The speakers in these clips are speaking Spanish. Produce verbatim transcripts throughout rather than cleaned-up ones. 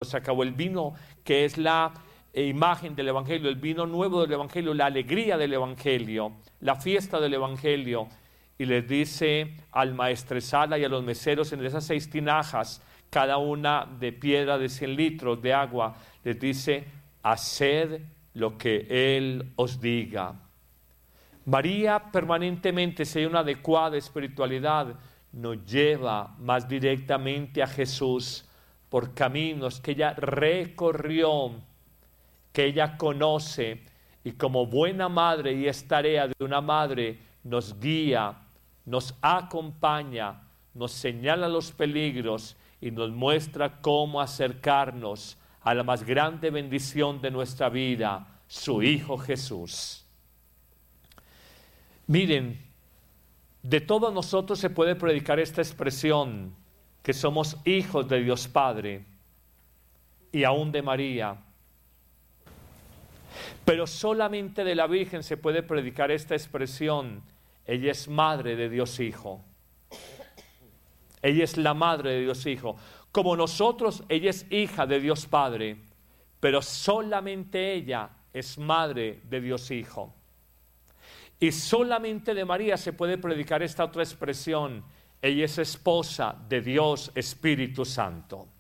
se acabó el vino, que es la eh, imagen del Evangelio, el vino nuevo del Evangelio, la alegría del Evangelio, la fiesta del Evangelio. Y les dice al maestresala y a los meseros en esas seis tinajas, cada una de piedra de cien litros de agua, les dice: haced lo que Él os diga. María permanentemente, si hay una adecuada espiritualidad, nos lleva más directamente a Jesús por caminos que ella recorrió, que ella conoce, y como buena madre, y es tarea de una madre, nos guía, nos acompaña, nos señala los peligros y nos muestra cómo acercarnos a la más grande bendición de nuestra vida, su Hijo Jesús. Miren, de todos nosotros se puede predicar esta expresión, que somos hijos de Dios Padre y aún de María. Pero solamente de la Virgen se puede predicar esta expresión: ella es madre de Dios Hijo. Ella es la madre de Dios Hijo. Como nosotros, ella es hija de Dios Padre, pero solamente ella es madre de Dios Hijo. Y solamente de María se puede predicar esta otra expresión: ella es esposa de Dios Espíritu Santo.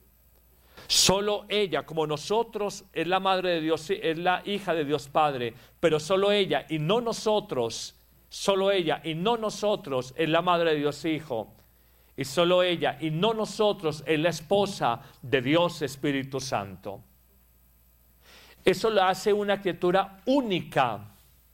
Solo ella, como nosotros, es la madre de Dios, es la hija de Dios Padre, pero solo ella y no nosotros, solo ella y no nosotros es la madre de Dios Hijo. Y solo ella y no nosotros es la esposa de Dios Espíritu Santo. Eso la hace una criatura única,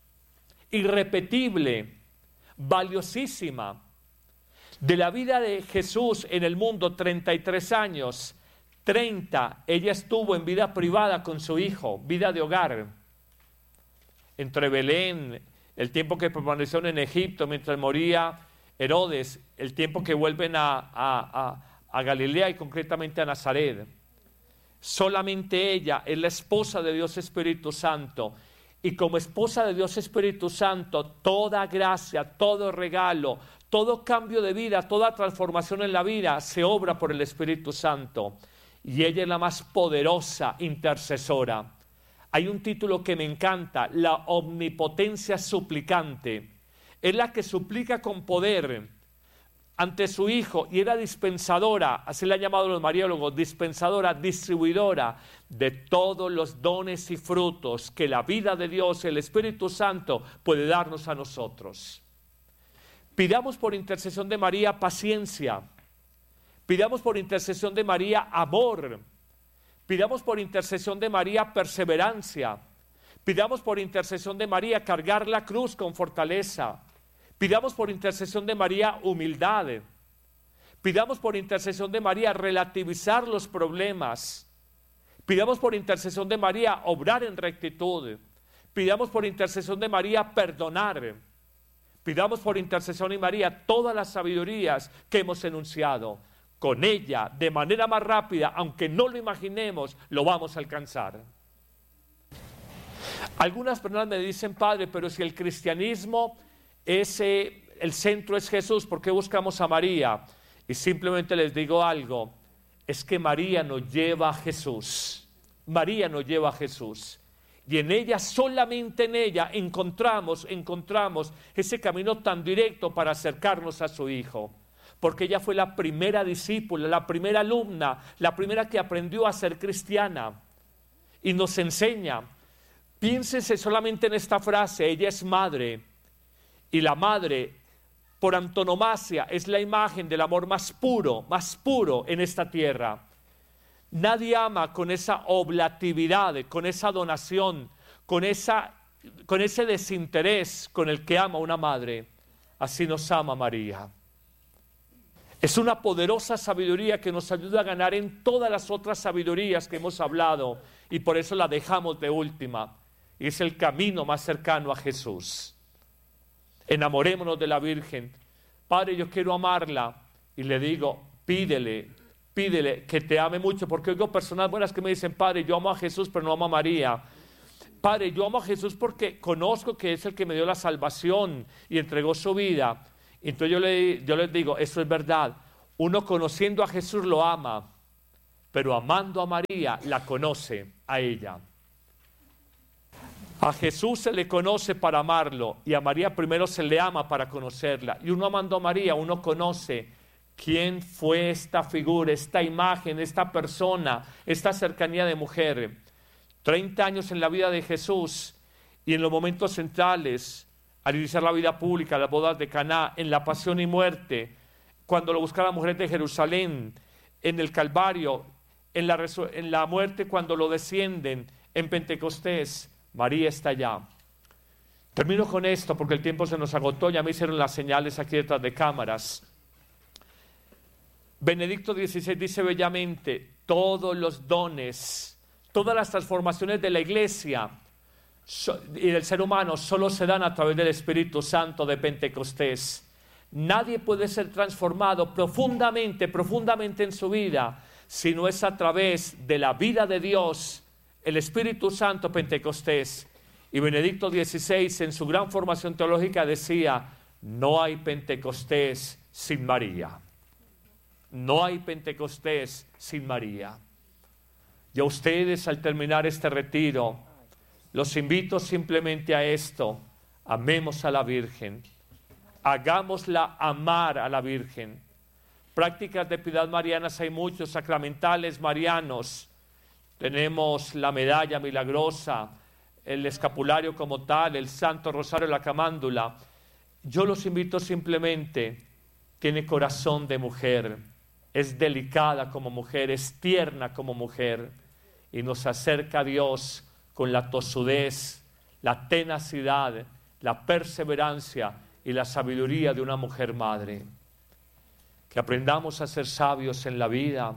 irrepetible, valiosísima. De la vida de Jesús en el mundo, treinta y tres años, treinta ella estuvo en vida privada con su hijo, vida de hogar. Entre Belén, el tiempo que permanecieron en Egipto mientras moría Herodes, el tiempo que vuelven a, a, a, a Galilea y concretamente a Nazaret. Solamente ella es la esposa de Dios Espíritu Santo. Y como esposa de Dios Espíritu Santo, toda gracia, todo regalo, todo cambio de vida, toda transformación en la vida se obra por el Espíritu Santo. Y ella es la más poderosa intercesora. Hay un título que me encanta: la omnipotencia suplicante. Es la que suplica con poder ante su Hijo, y era dispensadora, así le han llamado los mariólogos, dispensadora, distribuidora de todos los dones y frutos que la vida de Dios, el Espíritu Santo, puede darnos a nosotros. Pidamos por intercesión de María paciencia, pidamos por intercesión de María amor, pidamos por intercesión de María perseverancia, pidamos por intercesión de María cargar la cruz con fortaleza. Pidamos por intercesión de María humildad. Pidamos por intercesión de María relativizar los problemas. Pidamos por intercesión de María obrar en rectitud. Pidamos por intercesión de María perdonar. Pidamos por intercesión de María todas las sabidurías que hemos enunciado. Con ella, de manera más rápida, aunque no lo imaginemos, lo vamos a alcanzar. Algunas personas me dicen: Padre, pero si el cristianismo Ese, el centro es Jesús, ¿por qué buscamos a María? Y simplemente les digo algo: es que María nos lleva a Jesús. María nos lleva a Jesús. Y en ella, solamente en ella, encontramos, encontramos ese camino tan directo para acercarnos a su Hijo. Porque ella fue la primera discípula, la primera alumna, la primera que aprendió a ser cristiana. Y nos enseña. Piénsense solamente en esta frase: ella es madre. Y la madre, por antonomasia, es la imagen del amor más puro, más puro en esta tierra. Nadie ama con esa oblatividad, con esa donación, con, esa, con ese desinterés con el que ama una madre. Así nos ama María. Es una poderosa sabiduría que nos ayuda a ganar en todas las otras sabidurías que hemos hablado, y por eso la dejamos de última. Y es el camino más cercano a Jesús. Enamorémonos de la Virgen. Padre, yo quiero amarla. Y le digo: pídele, pídele que te ame mucho. Porque oigo personas buenas que me dicen: Padre, yo amo a Jesús, pero no amo a María. Padre, yo amo a Jesús porque conozco que es el que me dio la salvación y entregó su vida. Entonces yo, le, yo les digo: eso es verdad. Uno conociendo a Jesús lo ama, pero amando a María, la conoce a ella. A Jesús se le conoce para amarlo y a María primero se le ama para conocerla. Y uno amando a María, uno conoce quién fue esta figura, esta imagen, esta persona, esta cercanía de mujer. treinta años en la vida de Jesús y en los momentos centrales, al iniciar la vida pública, las bodas de Caná, en la pasión y muerte, cuando lo buscaban las mujeres de Jerusalén, en el Calvario, en la, en la muerte cuando lo descienden, en Pentecostés, María está allá. Termino con esto porque el tiempo se nos agotó, ya me hicieron las señales aquí detrás de cámaras. Benedicto dieciséis dice bellamente, todos los dones, todas las transformaciones de la iglesia y del ser humano solo se dan a través del Espíritu Santo de Pentecostés. Nadie puede ser transformado profundamente, profundamente en su vida, si no es a través de la vida de Dios, el Espíritu Santo Pentecostés. Y Benedicto dieciséis en su gran formación teológica decía, no hay Pentecostés sin María. No hay Pentecostés sin María. Y a ustedes al terminar este retiro, los invito simplemente a esto, amemos a la Virgen. Hagámosla amar a la Virgen. Prácticas de piedad marianas hay muchos, sacramentales marianos. Tenemos la medalla milagrosa, el escapulario como tal, el Santo Rosario, la camándula. Yo los invito simplemente, tiene corazón de mujer, es delicada como mujer, es tierna como mujer y nos acerca a Dios con la tosudez, la tenacidad, la perseverancia y la sabiduría de una mujer madre. Que aprendamos a ser sabios en la vida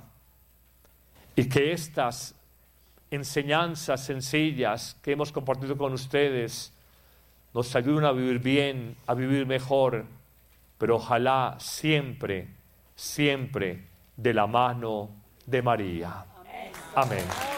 y que estas enseñanzas sencillas que hemos compartido con ustedes nos ayuden a vivir bien, a vivir mejor, pero ojalá siempre, siempre de la mano de María. Amén.